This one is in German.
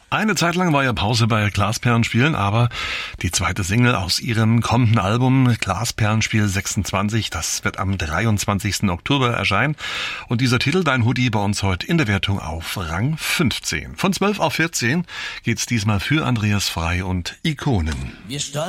Eine Zeit lang war ja Pause bei Glasperlenspielen, aber die zweite Single aus ihrem kommenden Album Glasperlenspiel 26, das wird am 23. Oktober erscheinen. Und dieser Titel, Dein Hoodie, bei uns heute in der Wertung auf Rang 15. Von 12 auf 14 geht's diesmal für Andreas Frey und Ikonen.